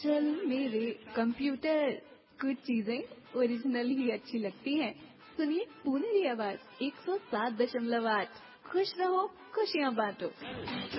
चल मेरे कंप्यूटर, कुछ चीजें ओरिजिनल ही अच्छी लगती हैं। सुनिए पुनेरी आवाज 107.8। खुश रहो, खुशियाँ बांटो।